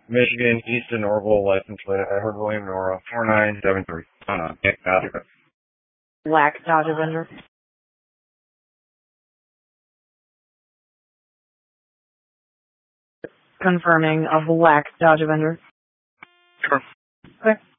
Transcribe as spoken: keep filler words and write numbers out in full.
Michigan, Easton, Orville, license plate, Edward William Nora, four nine seven three. Uh, uh, Black Dodge Avenger. Confirming a black Dodge Avenger. Sure. Okay.